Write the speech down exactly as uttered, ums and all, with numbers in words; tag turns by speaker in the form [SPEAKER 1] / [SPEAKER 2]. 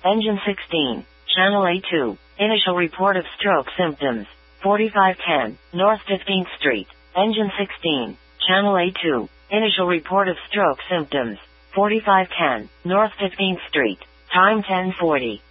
[SPEAKER 1] Engine sixteen, Channel A two, initial report of stroke symptoms, forty-five ten, North fifteenth Street. Engine sixteen, Channel A two, initial report of stroke symptoms, forty-five ten, North fifteenth Street. Time ten forty.